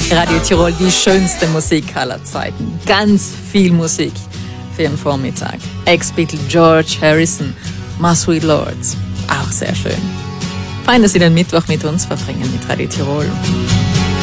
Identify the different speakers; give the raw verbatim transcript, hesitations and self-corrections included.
Speaker 1: Radio Tirol, die schönste Musik aller Zeiten. Ganz viel Musik für den Vormittag. Ex-Beatle George Harrison, My Sweet Lords, auch sehr schön. Fein, dass Sie den Mittwoch mit uns verbringen, mit Radio Tirol.